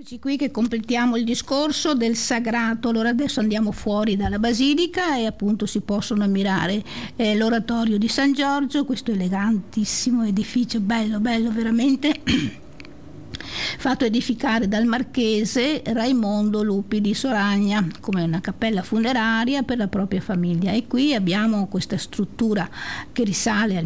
Eccoci qui che completiamo il discorso del sagrato. Allora adesso andiamo fuori dalla basilica e appunto si possono ammirare l'oratorio di San Giorgio, questo elegantissimo edificio, bello veramente, fatto edificare dal marchese Raimondo Lupi di Soragna come una cappella funeraria per la propria famiglia. E qui abbiamo questa struttura che risale al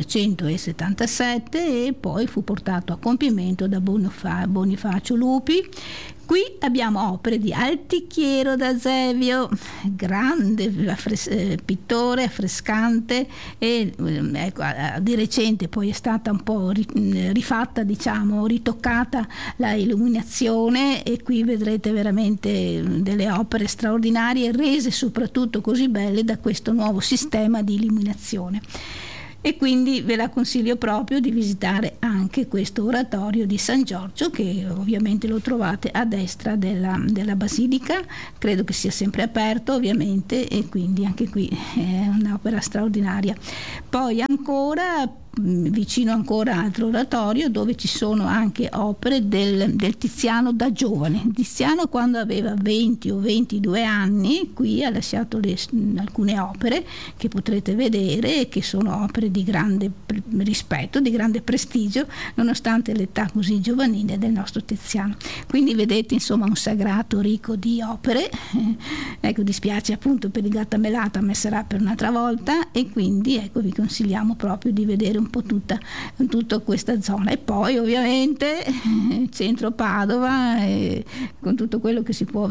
1377 e poi fu portato a compimento da Bonifacio Lupi. Qui abbiamo opere di Altichiero da Zevio, grande pittore, affrescante, e ecco, di recente poi è stata un po' rifatta, diciamo, ritoccata la illuminazione, e qui vedrete veramente delle opere straordinarie, rese soprattutto così belle da questo nuovo sistema di illuminazione. E quindi ve la consiglio proprio di visitare anche questo oratorio di San Giorgio, che ovviamente lo trovate a destra della basilica, credo che sia sempre aperto ovviamente, e quindi anche qui è un'opera straordinaria. Poi ancora vicino ancora altro oratorio dove ci sono anche opere del Tiziano da giovane. Tiziano, quando aveva 20 o 22 anni, qui ha lasciato alcune opere che potrete vedere, che sono opere di grande rispetto, di grande prestigio, nonostante l'età così giovanile del nostro Tiziano. Quindi vedete, insomma, un sagrato ricco di opere. Ecco, dispiace appunto per il Gattamelata, ma sarà per un'altra volta, e quindi ecco, vi consigliamo proprio di vedere un po' tutta questa zona. E poi ovviamente centro Padova, con tutto quello che si può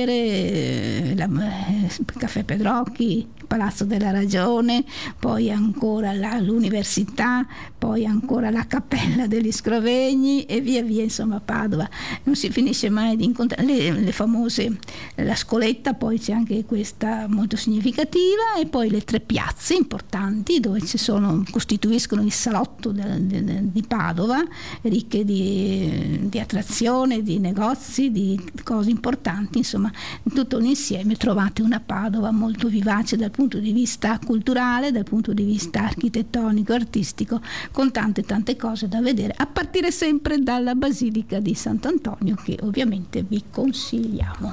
vedere, Caffè Pedrocchi, Palazzo della Ragione, poi ancora l'università, poi ancora la Cappella degli Scrovegni, e via via, insomma Padova non si finisce mai di incontrare le famose, la Scoletta, poi c'è anche questa molto significativa, e poi le tre piazze importanti dove costituiscono il salotto di Padova, ricche di attrazione, di negozi, di cose importanti, insomma tutto un insieme. Trovate una Padova molto vivace dal punto di vista culturale, dal punto di vista architettonico, artistico, con tante cose da vedere, a partire sempre dalla Basilica di Sant'Antonio, che ovviamente vi consigliamo.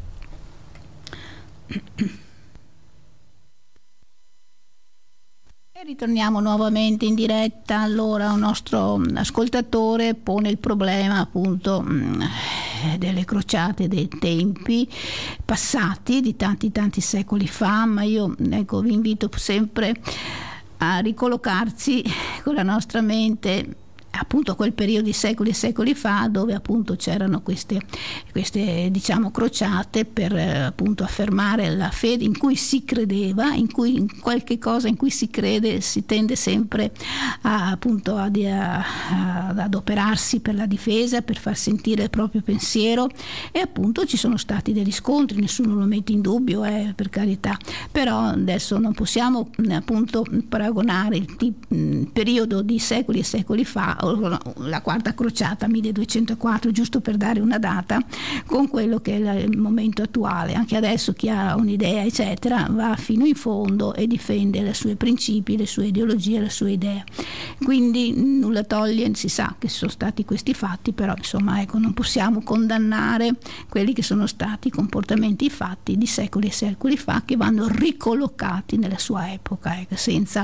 E ritorniamo nuovamente in diretta. Allora un nostro ascoltatore pone il problema appunto delle crociate dei tempi passati, di tanti secoli fa, ma io ecco vi invito sempre a ricollocarsi con la nostra mente appunto a quel periodo di secoli e secoli fa, dove appunto c'erano queste diciamo crociate per appunto affermare la fede in cui si credeva, in qualche cosa in cui si crede, si tende sempre appunto ad adoperarsi per la difesa, per far sentire il proprio pensiero, e appunto ci sono stati degli scontri, nessuno lo mette in dubbio, per carità, però adesso non possiamo appunto paragonare il periodo di secoli e secoli fa, la quarta crociata 1204, giusto per dare una data, con quello che è il momento attuale. Anche adesso chi ha un'idea eccetera va fino in fondo e difende i suoi principi, le sue ideologie, la sua idea. Quindi nulla toglie, si sa che sono stati questi fatti, però insomma ecco, non possiamo condannare quelli che sono stati comportamenti, fatti di secoli e secoli fa, che vanno ricollocati nella sua epoca, senza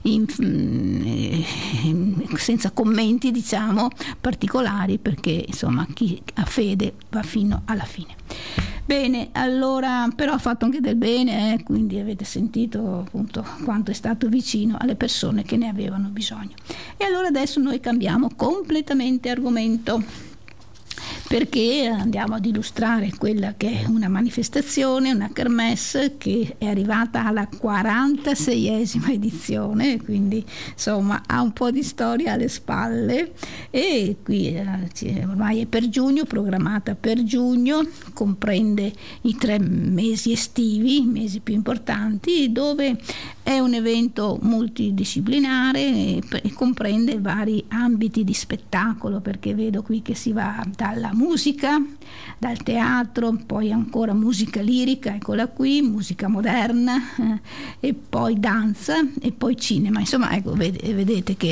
commenti diciamo particolari, perché insomma chi ha fede va fino alla fine. Bene, allora però ha fatto anche del bene, quindi avete sentito appunto quanto è stato vicino alle persone che ne avevano bisogno. E allora adesso noi cambiamo completamente argomento, perché andiamo ad illustrare quella che è una manifestazione, una kermesse che è arrivata alla 46esima edizione, quindi insomma ha un po' di storia alle spalle, e qui ormai è per giugno, programmata per giugno, comprende i 3 mesi estivi, i mesi più importanti, dove è un evento multidisciplinare e comprende vari ambiti di spettacolo, perché vedo qui che si va dalla musica, dal teatro, poi ancora musica lirica, eccola qui, musica moderna, e poi danza e poi cinema. Insomma, ecco, vedete che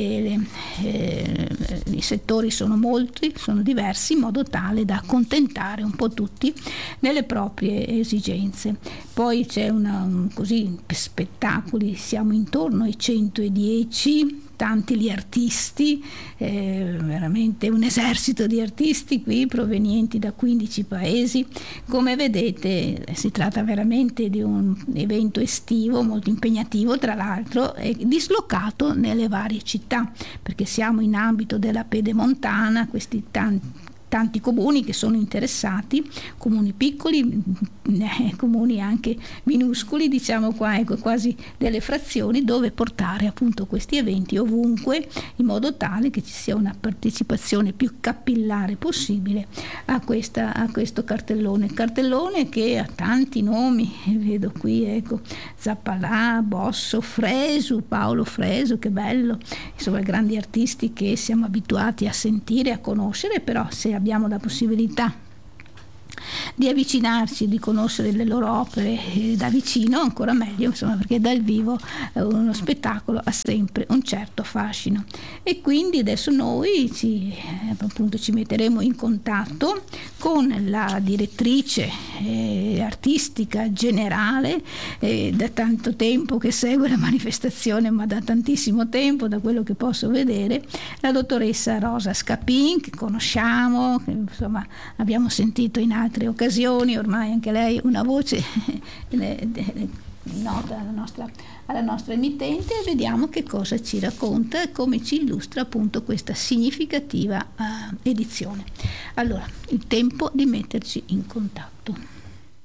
i settori sono molti, sono diversi, in modo tale da accontentare un po' tutti nelle proprie esigenze. Poi c'è così spettacoli, siamo intorno ai 110, tanti gli artisti, veramente un esercito di artisti qui provenienti da 15 paesi. Come vedete si tratta veramente di un evento estivo molto impegnativo, tra l'altro è dislocato nelle varie città, perché siamo in ambito della Pedemontana, questi tanti comuni che sono interessati, comuni piccoli, comuni anche minuscoli, diciamo qua, ecco, quasi delle frazioni, dove portare appunto questi eventi ovunque, in modo tale che ci sia una partecipazione più capillare possibile a questo cartellone che ha tanti nomi, vedo qui, ecco, Zappalà, Bosso, Fresu, Paolo Fresu, che bello, insomma grandi artisti che siamo abituati a sentire, a conoscere, però se abbiamo la possibilità di avvicinarci, di conoscere le loro opere da vicino, ancora meglio, insomma, perché dal vivo uno spettacolo ha sempre un certo fascino. E quindi adesso noi ci metteremo in contatto con la direttrice artistica generale, da tanto tempo che segue la manifestazione, ma da tantissimo tempo, da quello che posso vedere, la dottoressa Rosa Scapin, che conosciamo, che insomma abbiamo sentito in altre occasioni, ormai anche lei una voce nota alla nostra emittente, e vediamo che cosa ci racconta e come ci illustra appunto questa significativa edizione. Allora, il tempo di metterci in contatto.